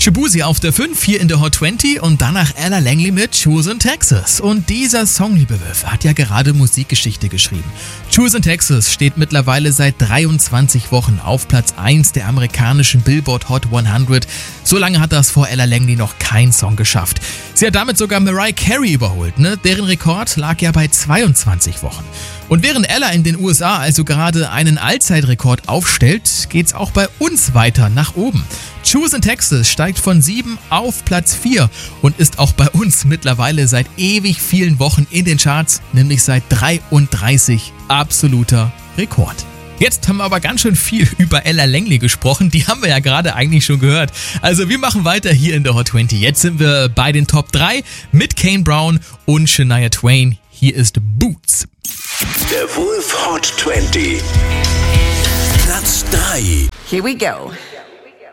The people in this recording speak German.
Shaboozey auf der 5 hier in der Hot 20 und danach Ella Langley mit Choose in Texas. Und dieser Song, liebe Wölfe, hat ja gerade Musikgeschichte geschrieben. Choose in Texas steht mittlerweile seit 23 Wochen auf Platz 1 der amerikanischen Billboard Hot 100. So lange hat das vor Ella Langley noch kein Song geschafft. Sie hat damit sogar Mariah Carey überholt, ne? Deren Rekord lag ja bei 22 Wochen. Und während Ella in den USA also gerade einen Allzeitrekord aufstellt, geht's auch bei uns weiter nach oben. Choose in Texas steigt von 7 auf Platz 4 und ist auch bei uns mittlerweile seit ewig vielen Wochen in den Charts, nämlich seit 33. Absoluter Rekord. Jetzt haben wir aber ganz schön viel über Ella Langley gesprochen, die haben wir ja gerade eigentlich schon gehört. Also wir machen weiter hier in der Hot 20. Jetzt sind wir bei den Top 3 mit Kane Brown und Shania Twain. Hier ist Boots. Der Wolf Hot 20. Platz 3. Here we go.